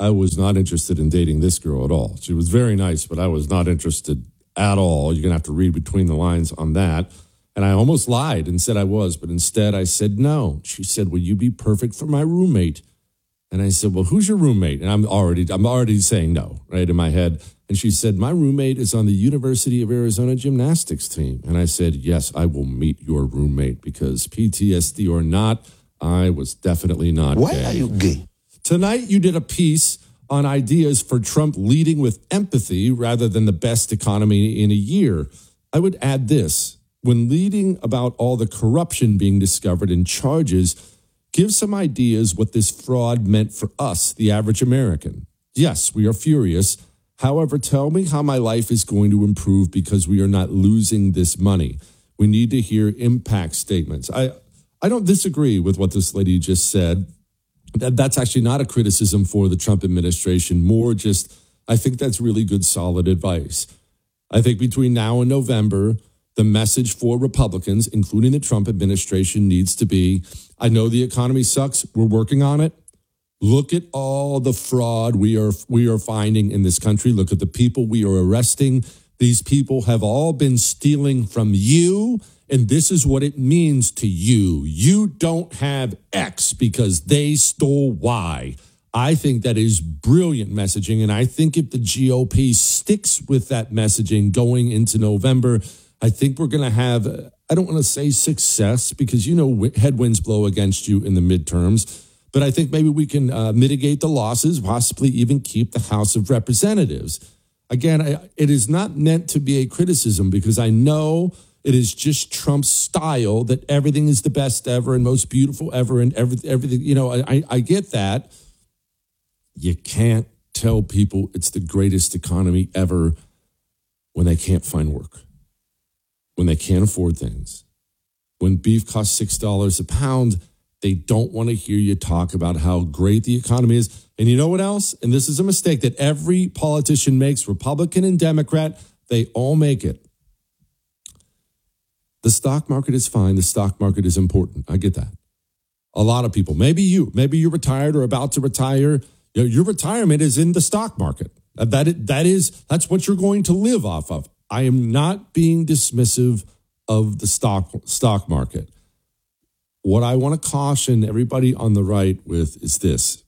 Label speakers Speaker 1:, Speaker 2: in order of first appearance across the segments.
Speaker 1: I was not interested in dating this girl at all. She was very nice, but I was not interested at all. You're going to have to read between the lines on that. And I almost lied and said I was, but instead I said no. She said, will you be perfect for my roommate? And I said, well, who's your roommate? And I'm already saying no, right, in my head. And she said, my roommate is on the University of Arizona gymnastics team. And I said, yes, I will meet your roommate because PTSD or not, I was definitely not gay.
Speaker 2: Why are you gay?
Speaker 1: Tonight you did a piece on ideas for Trump leading with empathy rather than the best economy in a year. I would add this. When leading about all the corruption being discovered in charges, give some ideas what this fraud meant for us, the average American. Yes, we are furious. However, tell me how my life is going to improve because we are not losing this money. We need to hear impact statements. I don't disagree with what this lady just said. That's actually not a criticism for the Trump administration, more just I think that's really good, solid advice. I think between now and November, the message for Republicans, including the Trump administration, needs to be, I know the economy sucks. We're working on it. Look at all the fraud we are finding in this country. Look at the people we are arresting. These people have all been stealing from you, and this is what it means to you. You don't have X because they stole Y. I think that is brilliant messaging, and I think if the GOP sticks with that messaging going into November, I think we're going to have, I don't want to say success because, you know, headwinds blow against you in the midterms. But I think maybe we can mitigate the losses, possibly even keep the House of Representatives. Again, it is not meant to be a criticism because I know it is just Trump's style that everything is the best ever and most beautiful ever and everything. You know, I get that. You can't tell people it's the greatest economy ever when they can't find work, when they can't afford things, when beef costs $6 a pound. They don't want to hear you talk about how great the economy is. And you know what else? And this is a mistake that every politician makes, Republican and Democrat, they all make it. The stock market is fine. The stock market is important. I get that. A lot of people, maybe you're retired or about to retire. Your retirement is in the stock market. That's what you're going to live off of. I am not being dismissive of the stock market. What I want to caution everybody on the right with is this.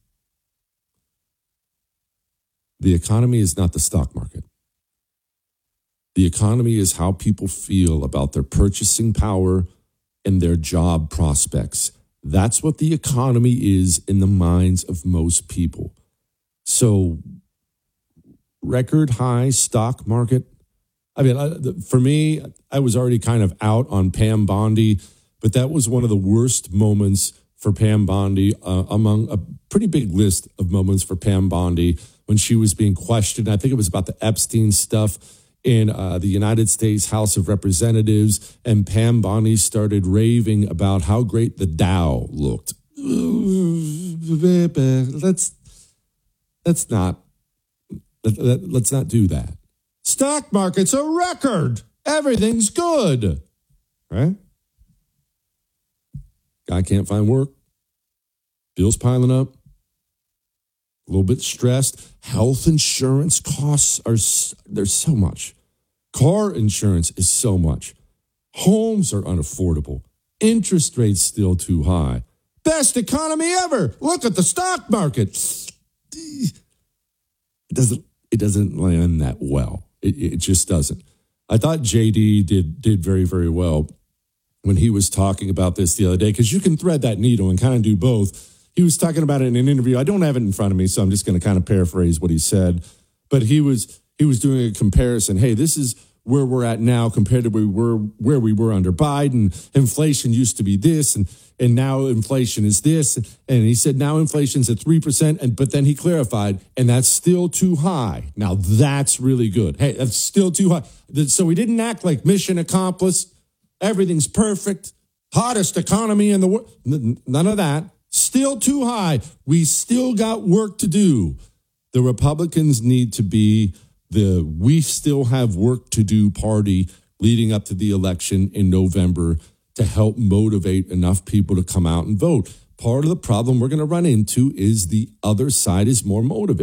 Speaker 1: The economy is not the stock market. The economy is how people feel about their purchasing power and their job prospects. That's what the economy is in the minds of most people. So, record high stock market. I mean, for me, I was already kind of out on Pam Bondi. But that was one of the worst moments for Pam Bondi among a pretty big list of moments for Pam Bondi when she was being questioned. I think it was about the Epstein stuff in the United States House of Representatives. And Pam Bondi started raving about how great the Dow looked. Let's not do that. Stock market's a record. Everything's good. Right? Guy can't find work. Bills piling up. A little bit stressed. Health insurance costs there's so much. Car insurance is so much. Homes are unaffordable. Interest rates still too high. Best economy ever. Look at the stock market. It doesn't land that well. It just doesn't. I thought JD did very, very well when he was talking about this the other day, because you can thread that needle and kind of do both. He was talking about it in an interview. I don't have it in front of me, so I'm just going to kind of paraphrase what he said. But he was doing a comparison. Hey, this is where we're at now compared to where we were under Biden. Inflation used to be this, and now inflation is this. And he said now inflation's at 3%, but then he clarified, and that's still too high. Now that's really good. Hey, that's still too high. So he didn't act like mission accomplished. Everything's perfect. Hottest economy in the world. None of that. Still too high. We still got work to do. The Republicans need to be the we still have work to do party leading up to the election in November to help motivate enough people to come out and vote. Part of the problem we're going to run into is the other side is more motivated.